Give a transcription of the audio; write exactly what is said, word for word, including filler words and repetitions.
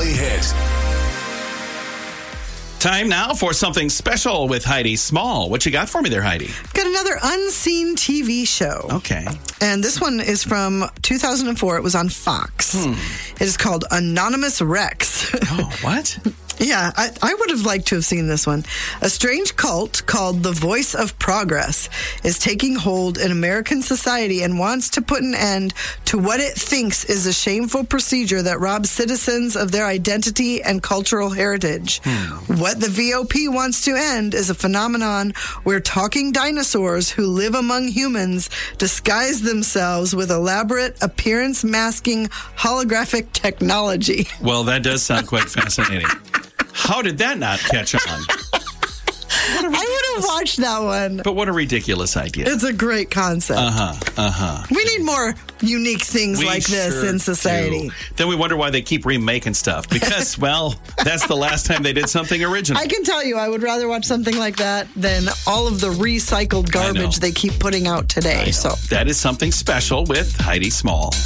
Daily Hit. Time now for something special with Heidi Small. What you got for me there, Heidi? Got another unseen T V show. Okay. And this one is from two thousand four. It was on Fox. Hmm. It is called Anonymous Rex. Oh, what? Yeah, I, I would have liked to have seen this one. A strange cult called the Voice of Progress is taking hold in American society and wants to put an end to what it thinks is a shameful procedure that robs citizens of their identity and cultural heritage. Hmm. What the V O P wants to end is a phenomenon where talking dinosaurs who live among humans disguise themselves with elaborate appearance-masking holographic technology. Well, that does sound quite fascinating. How did that not catch on? I would have watched that one. But what a ridiculous idea. It's a great concept. Uh-huh, uh-huh. We need more unique things We like this sure in society. do. Then we wonder why they keep remaking stuff. Because, well, that's the last time they did something original. I can tell you, I would rather watch something like that than all of the recycled garbage they keep putting out today. So that is something special with Heidi Small.